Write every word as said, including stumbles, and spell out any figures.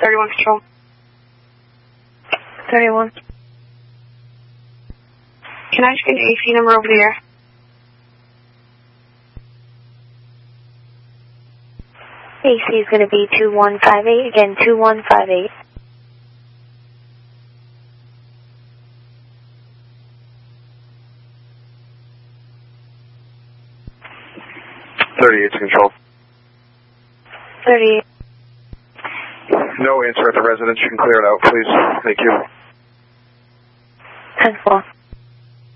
thirty-one Control. thirty-one. Can I just get an A C number over the air? A C is going to be two one five eight. Again, two one five eight. thirty-eight to Control. thirty-eight. No answer at the residence. You can clear it out, please. Thank you. ten four.